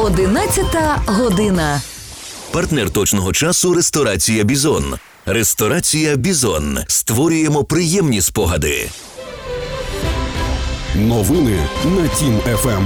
11 година. Партнер точного часу – ресторація «Бізон». Ресторація «Бізон». Створюємо приємні спогади. Новини на Тім ФМ.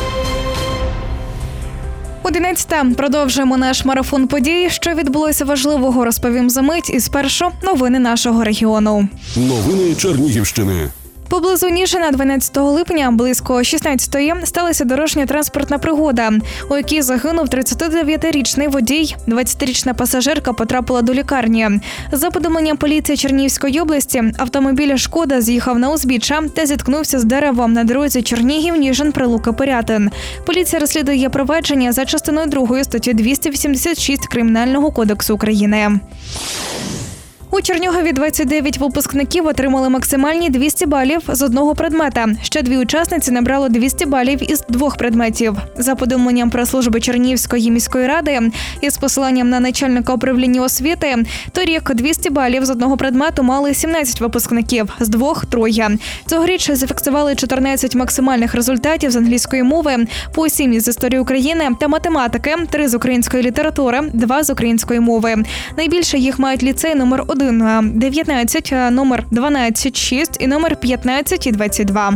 11. Продовжуємо наш марафон подій. Що відбулося важливого, розповім за мить. І спершу новини нашого регіону. Новини Чернігівщини. Поблизу Ніжина 12 липня близько 16-ї сталася дорожньо-транспортна пригода, у якій загинув 39-річний водій. 20-річна пасажирка потрапила до лікарні. За повідомленням поліції Чернігівської області, автомобіль «Шкода» з'їхав на узбіччя та зіткнувся з деревом на дорозі Чернігів-Ніжин-Прилуки-Пирятин. Поліція розслідує провадження за частиною 2 статті 286 Кримінального кодексу України. У Чернігові 29 випускників отримали максимальні 200 балів з одного предмета. Ще 2 учасниці набрало 200 балів із 2 предметів. За повідомленням прес-служби Чернігівської міської ради із посиланням на начальника управління освіти, торік 200 балів з одного предмету мали 17 випускників, з 2 – 3. Цьогоріч зафіксували 14 максимальних результатів з англійської мови, по 7 із історії України та математики, 3 з української літератури, 2 з української мови. Найбільше їх мають ліцей номер 1, 19, номер 12, 6 і номер 15 і 22.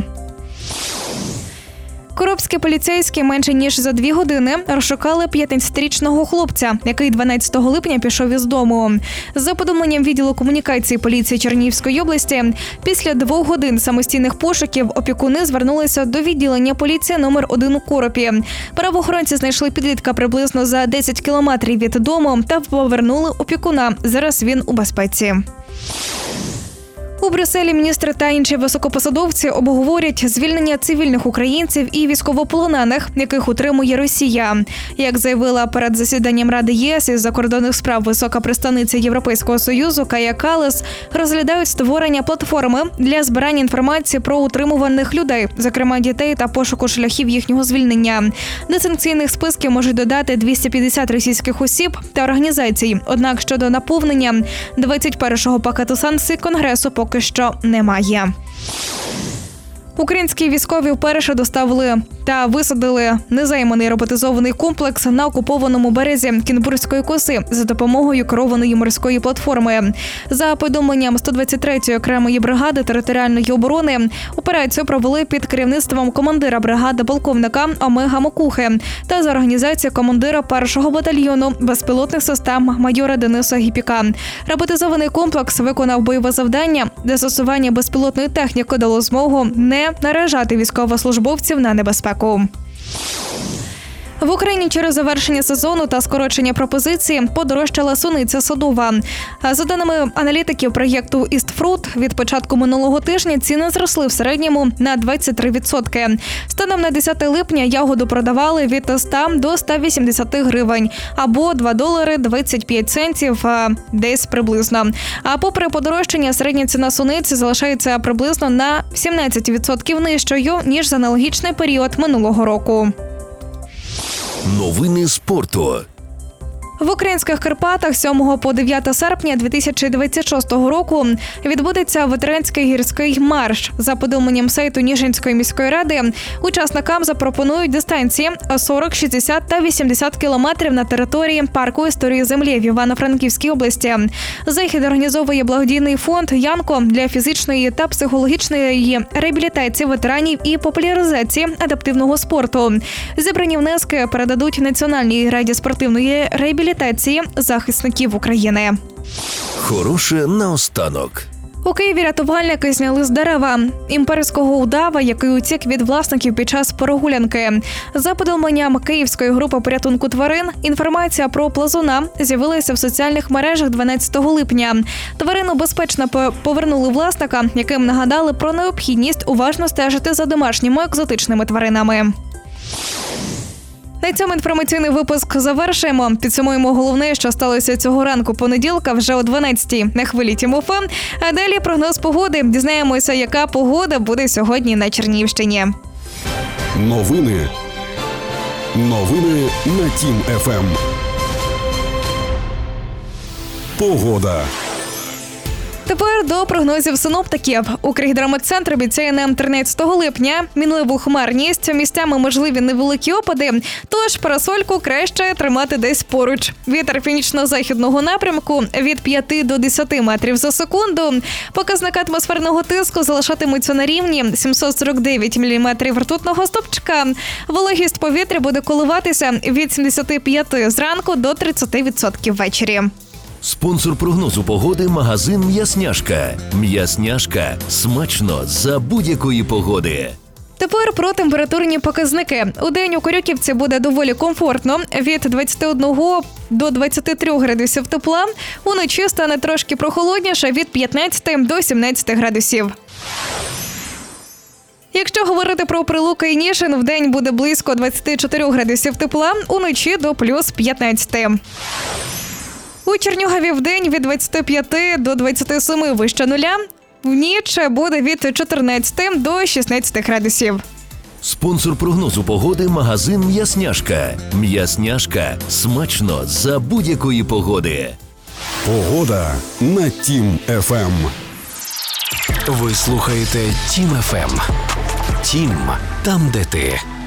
Коробські поліцейські менше ніж за 2 години розшукали 15-річного хлопця, який 12 липня пішов із дому. За повідомленням відділу комунікації поліції Чернігівської області, після 2 годин самостійних пошуків опікуни звернулися до відділення поліції номер 1 у Коропі. Правоохоронці знайшли підлітка приблизно за 10 кілометрів від дому та повернули опікуна. Зараз він у безпеці. У Брюсселі міністри та інші високопосадовці обговорять звільнення цивільних українців і військовополонених, яких утримує Росія. Як заявила перед засіданням Ради ЄС із закордонних справ висока представниця Європейського Союзу Кая Каллас, розглядають створення платформи для збирання інформації про утримуваних людей, зокрема дітей, та пошуку шляхів їхнього звільнення. До санкційних списків можуть додати 250 російських осіб та організацій. Однак щодо наповнення 21-го пакету санкцій Конгресу поки що немає. Українські військові вперше доставили та висадили незайманий роботизований комплекс на окупованому березі Кінбурзької коси за допомогою керованої морської платформи. За повідомленням 123-ї окремої бригади територіальної оборони, операцію провели під керівництвом командира бригади полковника Омега Макухи та за організацією командира 1-го батальйону безпілотних систем майора Дениса Гіпіка. Роботизований комплекс виконав бойове завдання, де застосування безпілотної техніки дало змогу не наражати військовослужбовців на небезпеку. В Україні через завершення сезону та скорочення пропозиції подорожчала суниця садова. За даними аналітиків проєкту «Істфрут», від початку минулого тижня ціни зросли в середньому на 23%. Станом на 10 липня ягоду продавали від 100 до 180 гривень, або $2.25 десь приблизно. А попри подорожчання, середня ціна суниці залишається приблизно на 17% нижчою, ніж за аналогічний період минулого року. Новини спорту. В українських Карпатах 7 по 9 серпня 2026 року відбудеться ветеранський гірський марш. За повідомленням сайту Ніжинської міської ради, учасникам запропонують дистанції 40, 60 та 80 кілометрів на території парку історії землі в Івано-Франківській області. Захід організовує благодійний фонд «Янко» для фізичної та психологічної реабілітації ветеранів і популяризації адаптивного спорту. Зібрані внески передадуть Національній раді спортивної реабілітації захисників України. Хороше наостанок. У Києві рятувальники зняли з дерева імперського удава, який утік від власників під час прогулянки. За повідомленням Київської групи порятунку тварин, інформація про плазуна з'явилася в соціальних мережах 12 липня. Тварину безпечно повернули власника, яким нагадали про необхідність уважно стежити за домашніми екзотичними тваринами. На цьому інформаційний випуск завершуємо. Підсумуємо головне, що сталося цього ранку понеділка вже о 12-й на хвилі Тім ФМ. А далі прогноз погоди. Дізнаємося, яка погода буде сьогодні на Чернігівщині. Новини на Тім ФМ. Погода. Тепер до прогнозів синоптиків. Укргідрометцентр обіцяє нам 13 липня мінливу хмарність, місцями можливі невеликі опади, тож парасольку краще тримати десь поруч. Вітер північно-західного напрямку від 5 до 10 метрів за секунду. Показник атмосферного тиску залишатиметься на рівні 749 міліметрів ртутного стовпчика. Вологість повітря буде коливатися від 75 зранку до 30% ввечері. Спонсор прогнозу погоди – магазин «М'ясняшка». «М'ясняшка» – смачно за будь-якої погоди. Тепер про температурні показники. Удень у Корюківці буде доволі комфортно – від 21 до 23 градусів тепла. Уночі стане трошки прохолодніше – від 15 до 17 градусів. Якщо говорити про Прилуки і Ніжин, вдень буде близько 24 градусів тепла, уночі до плюс 15. У Чернігові вдень від 25 до 27 вище нуля, в ніч буде від 14 до 16 градусів. Спонсор прогнозу погоди – магазин «М'ясняшка». «М'ясняшка» – смачно за будь-якої погоди. Погода на Тім ФМ. Ви слухаєте Тім ФМ. Тім, там, де ти.